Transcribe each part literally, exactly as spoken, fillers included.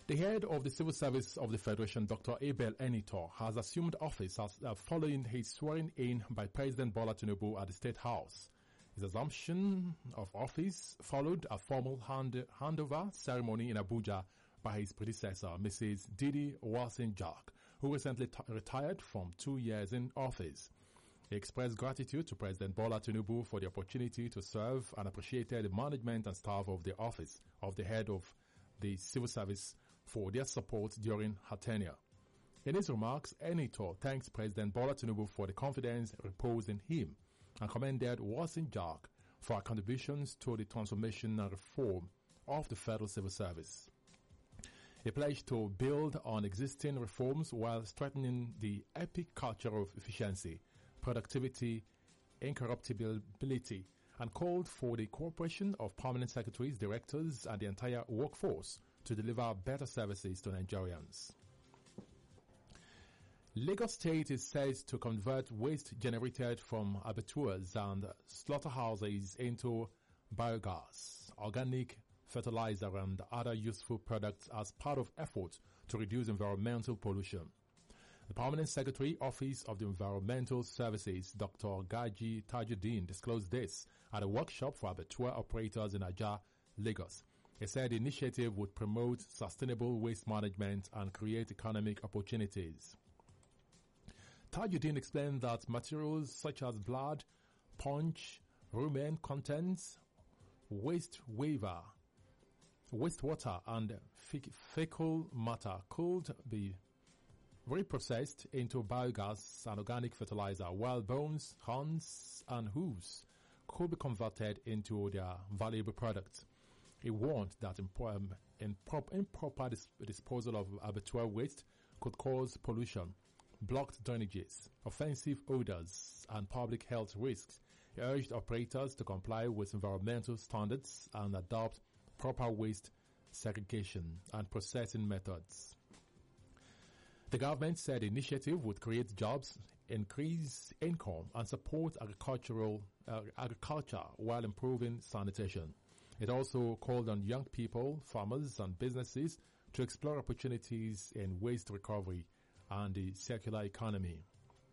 The head of the Civil Service of the Federation, Doctor Abel Enitor, has assumed office as, uh, following his swearing-in by President Bola Tinubu at the State House. His assumption of office followed a formal hand, handover ceremony in Abuja by his predecessor, Missus Didi Walsin-Jack, who recently t- retired from two years in office. He expressed gratitude to President Bola Tinubu for the opportunity to serve and appreciated the management and staff of the office of the head of the Civil Service for their support during her tenure. In his remarks, Enitor thanks President Bola Tinubu for the confidence reposed in him and commended Walsin-Jack for her contributions to the transformation and reform of the Federal Civil Service. He pledged to build on existing reforms while strengthening the epic culture of efficiency, productivity, incorruptibility, and called for the cooperation of permanent secretaries, directors, and the entire workforce to deliver better services to Nigerians. Lagos State is set to convert waste generated from abattoirs and slaughterhouses into biogas, organic fertilizer, and other useful products as part of efforts to reduce environmental pollution. The Permanent Secretary, Office of the Environmental Services, Doctor Gaji Tajuddin, disclosed this at a workshop for abattoir operators in Ajah, Lagos. He said the initiative would promote sustainable waste management and create economic opportunities. Tajuddin explained that materials such as blood, punch, rumen contents, waste waiver, wastewater, and fecal matter could be reprocessed into biogas and organic fertilizer, while bones, horns, and hooves could be converted into their valuable products. He warned that impo- improp- improper dis- disposal of abattoir waste could cause pollution, blocked drainages, offensive odors, and public health risks. He urged operators to comply with environmental standards and adopt proper waste segregation and processing methods. The government said the initiative would create jobs, increase income, and support agricultural uh, agriculture while improving sanitation. It also called on young people, farmers, and businesses to explore opportunities in waste recovery and the circular economy.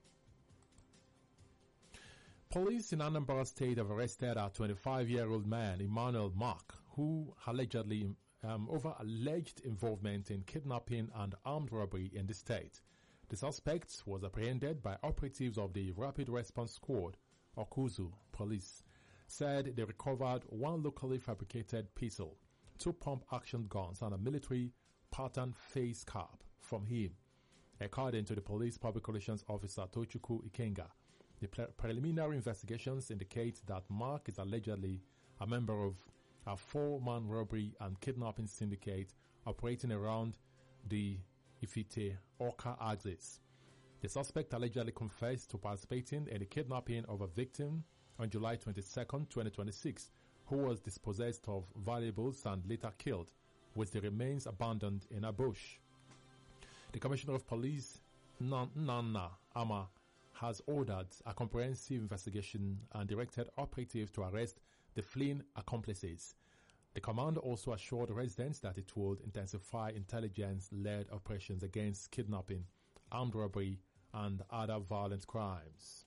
Police in Anambra State have arrested a twenty-five-year-old man, Emmanuel Mark, who allegedly um, over alleged involvement in kidnapping and armed robbery in the state. The suspect was apprehended by operatives of the Rapid Response Squad, or KUZU, police. Said they recovered one locally fabricated pistol, two pump-action guns, and a military pattern face cap from him. According to the police public relations officer Tochukwu Ikenga, the pre- preliminary investigations indicate that Mark is allegedly a member of a four-man robbery and kidnapping syndicate operating around the Ifite-Oka axis. The suspect allegedly confessed to participating in the kidnapping of a victim on July twenty-second, twenty twenty-six, who was dispossessed of valuables and later killed, with the remains abandoned in a bush. The Commissioner of Police, Nana Ama, has ordered a comprehensive investigation and directed operatives to arrest the fleeing accomplices. The command also assured residents that it would intensify intelligence-led operations against kidnapping, armed robbery, and other violent crimes.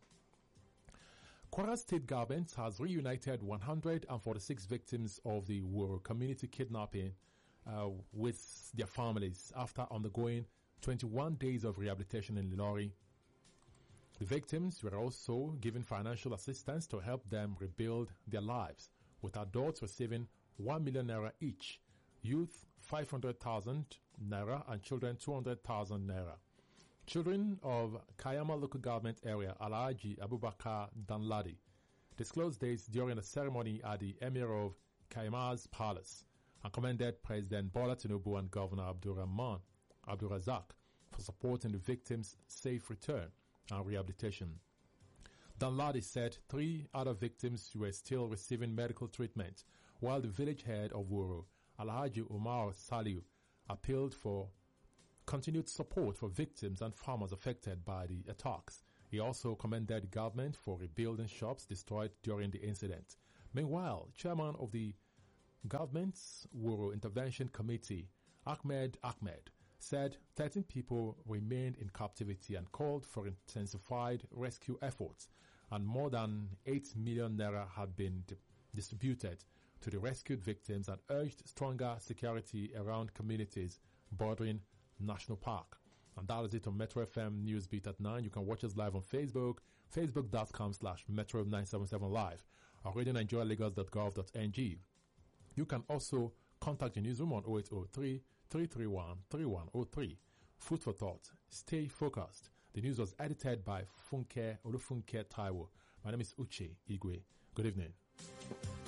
Kwara State government has reunited one hundred forty-six victims of the Wuro community kidnapping uh, with their families after undergoing twenty-one days of rehabilitation in Ilori. The victims were also given financial assistance to help them rebuild their lives, with adults receiving one million naira each, youth five hundred thousand naira, and children two hundred thousand naira. Children of Kayama local government area, Alhaji Abubakar Danladi, disclosed this during a ceremony at the Emir of Kayama's palace and commended President Bola Tinubu and Governor Abdurrahman Abdurrazak for supporting the victims' safe return and rehabilitation. Danladi said three other victims were still receiving medical treatment, while the village head of Wuro, Alhaji Umar Saliu, appealed for continued support for victims and farmers affected by the attacks. He also commended the government for rebuilding shops destroyed during the incident. Meanwhile, chairman of the government's Wuro Intervention Committee, Ahmed Ahmed, said thirteen people remained in captivity and called for intensified rescue efforts, and more than eight million naira had been di- distributed to the rescued victims, and urged stronger security around communities bordering National Park. And that is it on Metro F M Newsbeat at nine. You can watch us live on Facebook, facebook.com slash Metro nine seven seven live, or radio nigeria lagos dot gov dot n g. You can also contact the newsroom on oh eight oh three, three three one, three one oh three. Food for thought. Stay focused. The news was edited by Funke Olufunke Taiwo. My name is Uche Igwe. Good evening.